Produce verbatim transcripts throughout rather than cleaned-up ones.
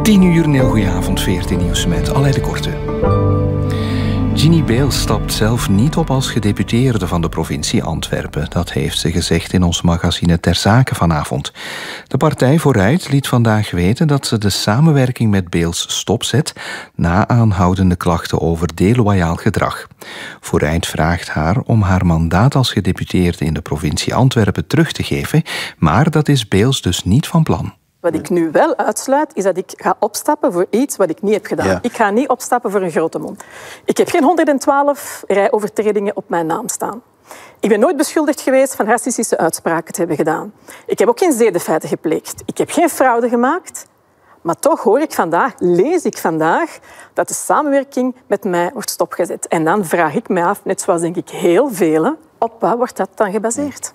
tien uur, een heel goede avond, veertien Nieuws met Alain de Korte. Ginny Beels stapt zelf niet op als gedeputeerde van de provincie Antwerpen. Dat heeft ze gezegd in ons magazine Ter Zake vanavond. De partij Vooruit liet vandaag weten dat ze de samenwerking met Beels stopzet na aanhoudende klachten over deloyaal gedrag. Vooruit vraagt haar om haar mandaat als gedeputeerde in de provincie Antwerpen terug te geven, maar dat is Beels dus niet van plan. Wat ik nu wel uitsluit, is dat ik ga opstappen voor iets wat ik niet heb gedaan. Ja. Ik ga niet opstappen voor een grote mond. Ik heb geen honderdtwaalf rijovertredingen op mijn naam staan. Ik ben nooit beschuldigd geweest van racistische uitspraken te hebben gedaan. Ik heb ook geen zedenfeiten gepleegd. Ik heb geen fraude gemaakt. Maar toch hoor ik vandaag, lees ik vandaag, dat de samenwerking met mij wordt stopgezet. En dan vraag ik mij af, net zoals denk ik heel velen, op wat wordt dat dan gebaseerd?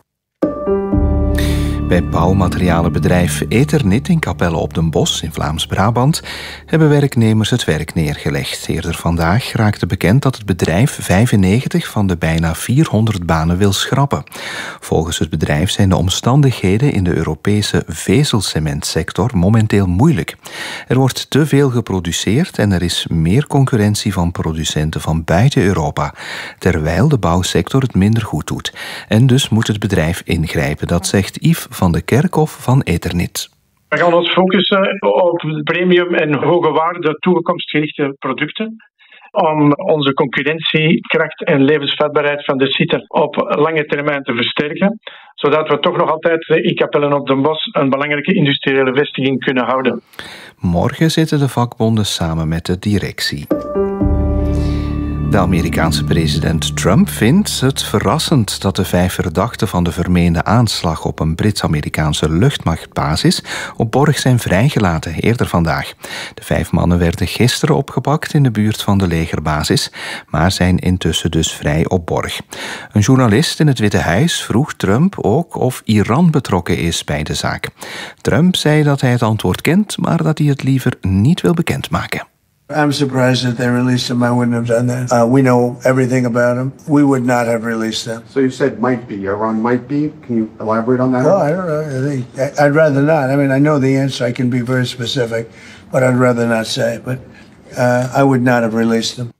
Bij bouwmaterialenbedrijf Eternit in Capelle op den Bosch in Vlaams-Brabant hebben werknemers het werk neergelegd. Eerder vandaag raakte bekend dat het bedrijf vijfennegentig van de bijna vierhonderd banen wil schrappen. Volgens het bedrijf zijn de omstandigheden in de Europese vezelcementsector momenteel moeilijk. Er wordt te veel geproduceerd en er is meer concurrentie van producenten van buiten Europa, terwijl de bouwsector het minder goed doet. En dus moet het bedrijf ingrijpen, dat zegt Yves van de Kerkhof van Eternit. We gaan ons focussen op premium en hoge waarde toekomstgerichte producten om onze concurrentiekracht en levensvatbaarheid van de site op lange termijn te versterken, zodat we toch nog altijd in Capelle op den Bosch een belangrijke industriële vestiging kunnen houden. Morgen zitten de vakbonden samen met de directie. De Amerikaanse president Trump vindt het verrassend dat de vijf verdachten van de vermeende aanslag op een Brits-Amerikaanse luchtmachtbasis op borg zijn vrijgelaten, eerder vandaag. De vijf mannen werden gisteren opgepakt in de buurt van de legerbasis, maar zijn intussen dus vrij op borg. Een journalist in het Witte Huis vroeg Trump ook of Iran betrokken is bij de zaak. Trump zei dat hij het antwoord kent, maar dat hij het liever niet wil bekendmaken. I'm surprised that they released him. I wouldn't have done that. Uh, we know everything about him. We would not have released them. So you said might be. Iran might be. Can you elaborate on that? Well, I don't know. I think I'd rather not. I mean, I know the answer. I can be very specific, but I'd rather not say. But uh, I would not have released them.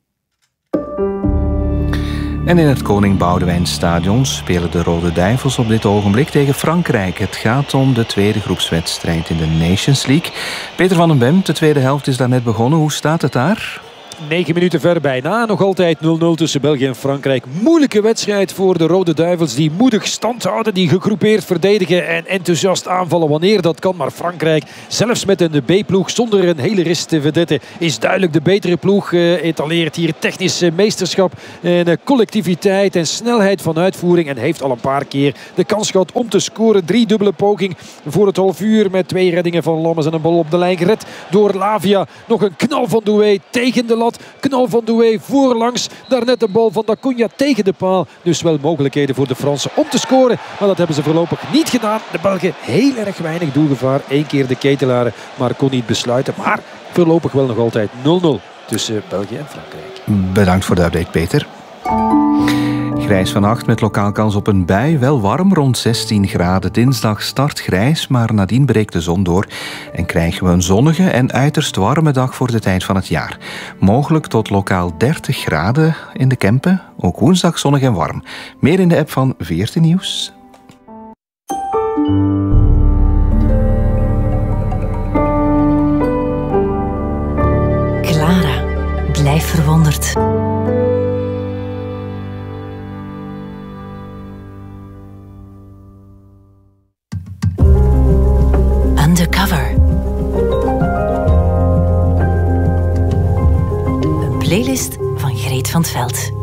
En in het Koning Boudewijnstadion spelen de Rode Duivels op dit ogenblik tegen Frankrijk. Het gaat om de tweede groepswedstrijd in de Nations League. Peter van den Bemt, de tweede helft is daar net begonnen. Hoe staat het daar? Negen minuten ver bijna. Nog altijd nul nul tussen België en Frankrijk. Moeilijke wedstrijd voor de Rode Duivels. Die moedig stand houden, die gegroepeerd verdedigen en enthousiast aanvallen wanneer dat kan. Maar Frankrijk, zelfs met een B-ploeg zonder een hele rist te verdetten, is duidelijk de betere ploeg. Uh, etaleert hier technisch meesterschap en uh, collectiviteit en snelheid van uitvoering. En heeft al een paar keer de kans gehad om te scoren. Drie dubbele poging voor het half uur met twee reddingen van Lammers en een bal op de lijn gered door Lavia. Nog een knal van Doué tegen de lat. Knal van Doué voorlangs. Daarnet een bal van Dacuña tegen de paal. Dus wel mogelijkheden voor de Fransen om te scoren. Maar dat hebben ze voorlopig niet gedaan. De Belgen heel erg weinig doelgevaar. Eén keer de Ketelaren, maar kon niet besluiten. Maar voorlopig wel nog altijd nul nul tussen België en Frankrijk. Bedankt voor de update, Peter. Grijs vannacht met lokaal kans op een bui. Wel warm, rond zestien graden. Dinsdag start grijs, maar nadien breekt de zon door. En krijgen we een zonnige en uiterst warme dag voor de tijd van het jaar. Mogelijk tot lokaal dertig graden in de Kempen. Ook woensdag zonnig en warm. Meer in de app van veertien Nieuws. Clara, blijf verwonderd. Undercover. Een playlist van Greet van 't Veld.